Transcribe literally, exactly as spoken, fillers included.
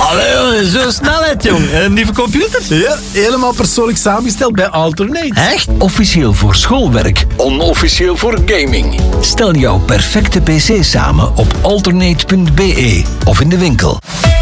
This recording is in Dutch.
Allee, zo snelheid, jong. Een nieuwe computer? Ja, helemaal persoonlijk samengesteld bij Alternate. Echt? Officieel voor schoolwerk, onofficieel voor gaming. Stel jouw perfecte pc samen op alternate punt be of in de winkel.